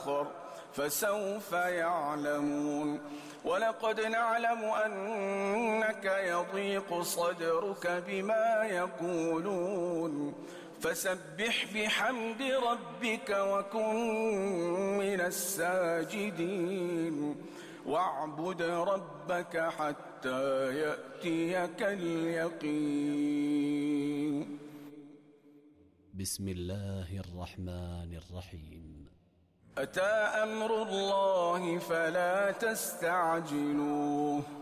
آخر فسوف يعلمون. ولقد نعلم أنك يضيق صدرك بما يقولون فسبح بحمد ربك وكن من الساجدين واعبد ربك حتى يأتيك اليقين. بسم الله الرحمن الرحيم. أتى أمر الله فلا تستعجلوه